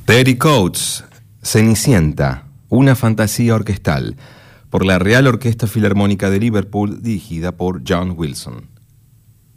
Petticoats, Cenicienta, una fantasía orquestal, por la Real Orquesta Filarmónica de Liverpool, dirigida por John Wilson.